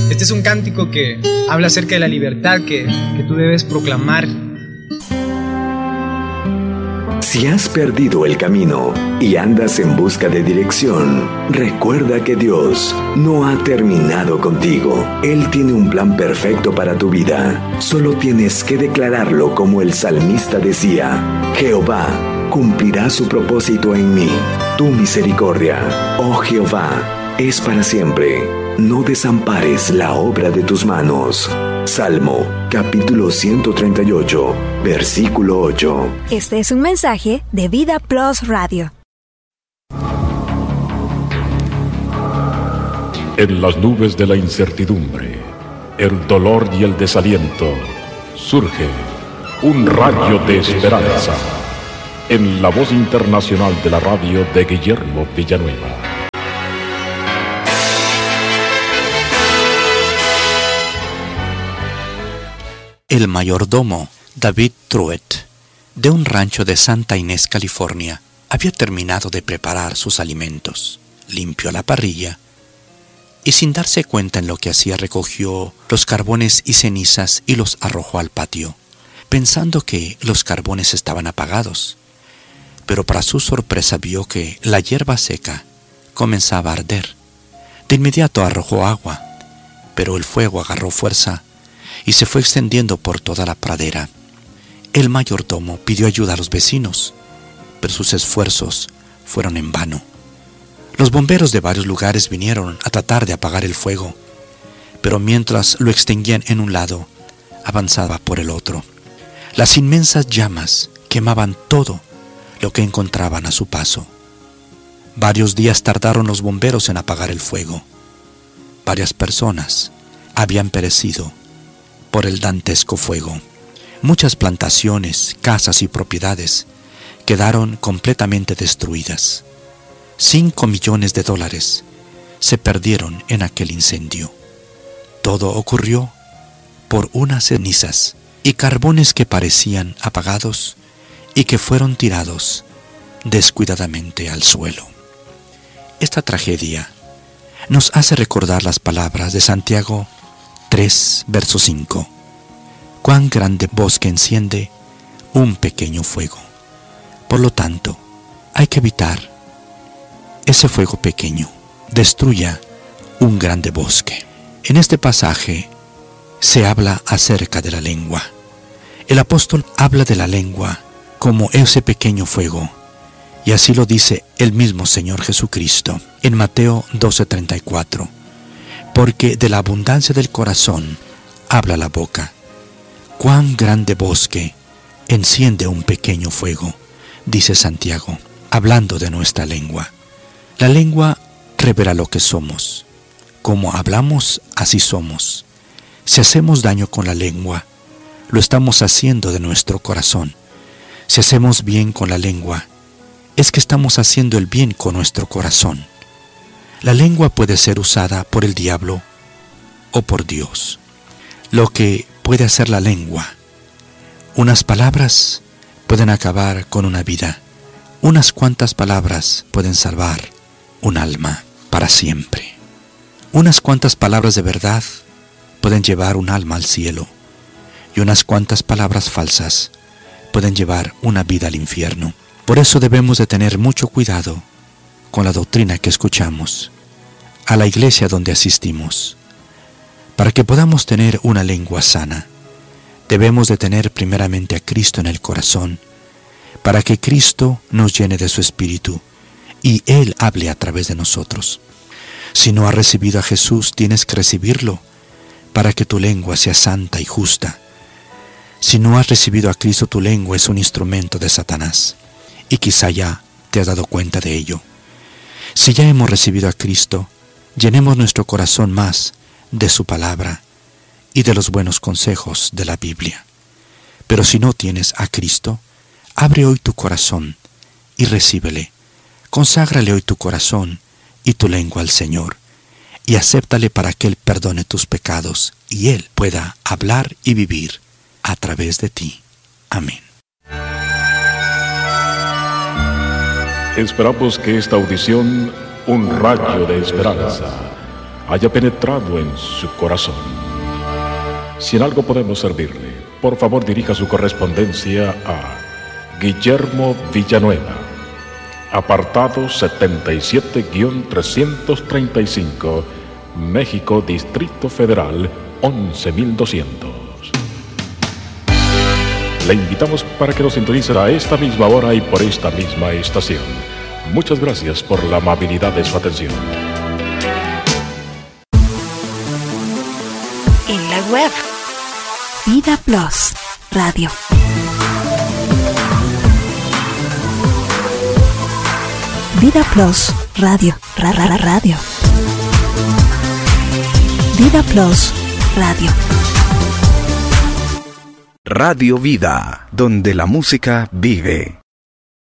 Este es un cántico que habla acerca de la libertad que tú debes proclamar. Si has perdido el camino y andas en busca de dirección, recuerda que Dios no ha terminado contigo. Él tiene un plan perfecto para tu vida. Solo tienes que declararlo como el salmista decía: Jehová cumplirá su propósito en mí. Tu misericordia, oh Jehová, es para siempre. No desampares la obra de tus manos. Salmo, capítulo 138, versículo 8. Este es un mensaje de Vida Plus Radio. En las nubes de la incertidumbre, el dolor y el desaliento, surge un rayo de esperanza. En la voz internacional de la radio de Guillermo Villanueva. El mayordomo David Truett, de un rancho de Santa Inés, California, había terminado de preparar sus alimentos. Limpió la parrilla y, sin darse cuenta en lo que hacía, recogió los carbones y cenizas y los arrojó al patio, pensando que los carbones estaban apagados. Pero para su sorpresa vio que la hierba seca comenzaba a arder. De inmediato arrojó agua, pero el fuego agarró fuerza y se fue extendiendo por toda la pradera. El mayordomo pidió ayuda a los vecinos, pero sus esfuerzos fueron en vano. Los bomberos de varios lugares vinieron a tratar de apagar el fuego, pero mientras lo extinguían en un lado, avanzaba por el otro. Las inmensas llamas quemaban todo lo que encontraban a su paso. Varios días tardaron los bomberos en apagar el fuego. Varias personas habían perecido por el dantesco fuego. Muchas plantaciones, casas y propiedades quedaron completamente destruidas. $5 millones se perdieron en aquel incendio. Todo ocurrió por unas cenizas y carbones que parecían apagados y que fueron tirados descuidadamente al suelo. Esta tragedia nos hace recordar las palabras de Santiago 3, verso 5. Cuán grande bosque enciende un pequeño fuego. Por lo tanto, hay que evitar ese fuego pequeño. Destruya un grande bosque. En este pasaje se habla acerca de la lengua. El apóstol habla de la lengua como ese pequeño fuego, y así lo dice el mismo Señor Jesucristo en Mateo 12:34. Porque de la abundancia del corazón habla la boca. Cuán grande bosque enciende un pequeño fuego, dice Santiago, hablando de nuestra lengua. La lengua revela lo que somos. Como hablamos, así somos. Si hacemos daño con la lengua, lo estamos haciendo de nuestro corazón. Si hacemos bien con la lengua, es que estamos haciendo el bien con nuestro corazón. La lengua puede ser usada por el diablo o por Dios. Lo que puede hacer la lengua: unas palabras pueden acabar con una vida. Unas cuantas palabras pueden salvar un alma para siempre. Unas cuantas palabras de verdad pueden llevar un alma al cielo, y unas cuantas palabras falsas pueden llevar una vida al infierno. Por eso debemos de tener mucho cuidado con la doctrina que escuchamos, a la iglesia donde asistimos. Para que podamos tener una lengua sana, debemos de tener primeramente a Cristo en el corazón, para que Cristo nos llene de su Espíritu y Él hable a través de nosotros. Si no has recibido a Jesús, tienes que recibirlo para que tu lengua sea santa y justa. Si no has recibido a Cristo, tu lengua es un instrumento de Satanás, y quizá ya te has dado cuenta de ello. Si ya hemos recibido a Cristo, llenemos nuestro corazón más de su palabra y de los buenos consejos de la Biblia. Pero si no tienes a Cristo, abre hoy tu corazón y recíbele. Conságrale hoy tu corazón y tu lengua al Señor, y acéptale para que Él perdone tus pecados y Él pueda hablar y vivir a través de ti. Amén. Esperamos que esta audición, un rayo de esperanza, haya penetrado en su corazón. Si en algo podemos servirle, por favor dirija su correspondencia a Guillermo Villanueva, apartado 77-335, México, Distrito Federal, 11200. Le invitamos para que nos sintonice a esta misma hora y por esta misma estación. Muchas gracias por la amabilidad de su atención. En la web, Vida Plus Radio. Vida Plus Radio. Radio. Vida Plus Radio. Radio Vida, donde la música vive.